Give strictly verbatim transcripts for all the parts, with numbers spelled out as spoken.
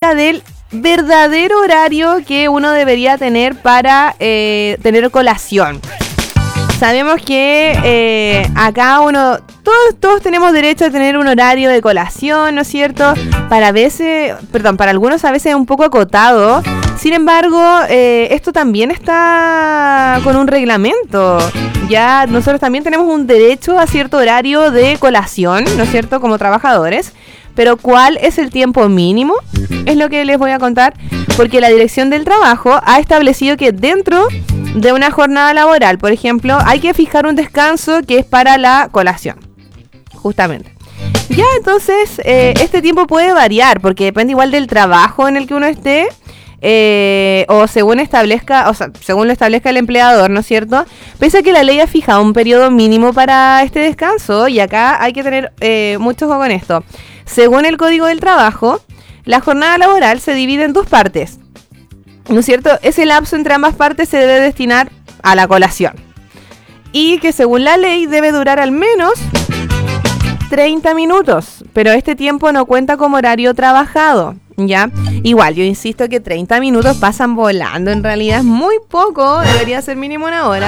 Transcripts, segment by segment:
acerca del verdadero horario que uno debería tener para eh, tener colación. Sabemos que eh, acá uno, todos, todos tenemos derecho a tener un horario de colación, ¿no es cierto? Para veces, perdón, para algunos a veces es un poco acotado. Sin embargo, eh, esto también está con un reglamento. Ya nosotros también tenemos un derecho a cierto horario de colación, ¿no es cierto? Como trabajadores. Pero ¿cuál es el tiempo mínimo? Es lo que les voy a contar, porque la Dirección del Trabajo ha establecido que dentro de una jornada laboral, por ejemplo, hay que fijar un descanso que es para la colación, justamente. Ya, entonces, eh, este tiempo puede variar, porque depende igual del trabajo en el que uno esté, eh, o según establezca, o sea, según lo establezca el empleador, ¿no es cierto? Pese a que la ley ha fijado un periodo mínimo para este descanso, y acá hay que tener eh, mucho ojo con esto. Según el Código del Trabajo, la jornada laboral se divide en dos partes, ¿no es cierto? Ese lapso entre ambas partes se debe destinar a la colación. Y que según la ley debe durar al menos treinta minutos. Pero este tiempo no cuenta como horario trabajado, ¿ya? Igual, yo insisto que treinta minutos pasan volando. En realidad es muy poco. Debería ser mínimo una hora.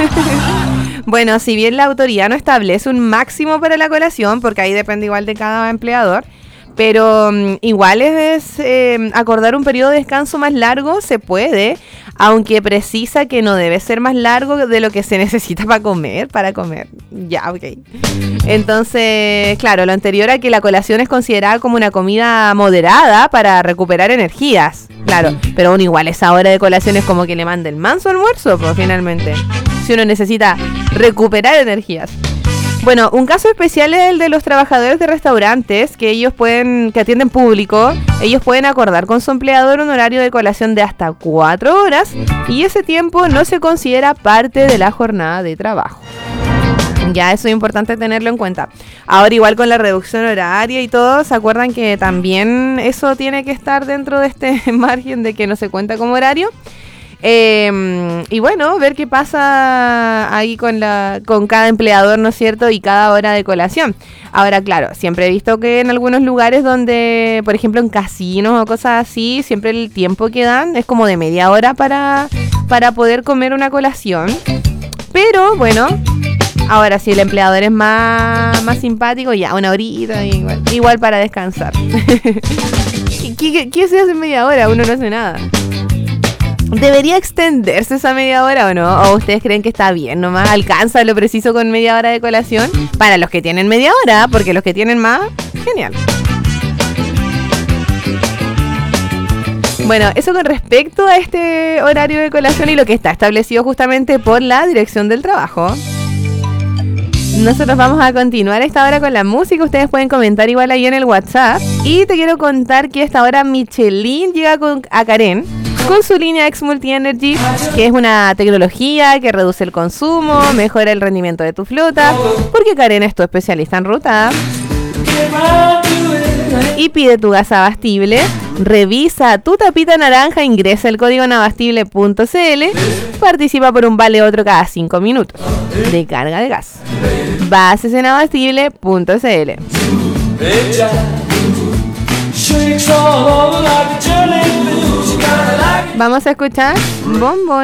Bueno, si bien la autoridad no establece un máximo para la colación, porque ahí depende igual de cada empleador, pero um, igual es eh, acordar un periodo de descanso más largo, se puede, aunque precisa que no debe ser más largo de lo que se necesita para comer, para comer. Ya, ok. Entonces, claro, lo anterior a que la colación es considerada como una comida moderada para recuperar energías. Claro, pero aún igual esa hora de colación es como que le manda el manso almuerzo, pues finalmente, si uno necesita recuperar energías. Bueno, un caso especial es el de los trabajadores de restaurantes, que ellos pueden, que atienden público, ellos pueden acordar con su empleador un horario de colación de hasta cuatro horas y ese tiempo no se considera parte de la jornada de trabajo. Ya, eso es importante tenerlo en cuenta. Ahora, igual con la reducción horaria y todo, ¿se acuerdan que también eso tiene que estar dentro de este margen de que no se cuenta como horario? Eh, y bueno, ver qué pasa ahí con la con cada empleador, ¿no es cierto? Y cada hora de colación. Ahora, claro, siempre he visto que en algunos lugares donde, por ejemplo, en casinos o cosas así, siempre el tiempo que dan es como de media hora para, para poder comer una colación. Pero, bueno, ahora si el empleador es más, más simpático, ya, una horita, igual, igual para descansar. ¿Qué, qué, ¿Qué se hace en media hora? Uno no hace nada. ¿Debería extenderse esa media hora o no? ¿O ustedes creen que está bien nomás? ¿Alcanza lo preciso con media hora de colación? Para los que tienen media hora, porque los que tienen más, genial. Bueno, eso con respecto a este horario de colación y lo que está establecido justamente por la Dirección del Trabajo. Nosotros vamos a continuar esta hora con la música. Ustedes pueden comentar igual ahí en el WhatsApp. Y te quiero contar que esta hora Michelin llega con, a Karen con su línea X Multi Energy, que es una tecnología que reduce el consumo, mejora el rendimiento de tu flota, porque Karen es tu especialista en ruta. Y pide tu gas abastible, revisa tu tapita naranja, ingresa el código nabastible punto c l, participa por un vale otro cada cinco minutos de carga de gas. Bases en nabastible punto c l. Vamos a escuchar Bombón.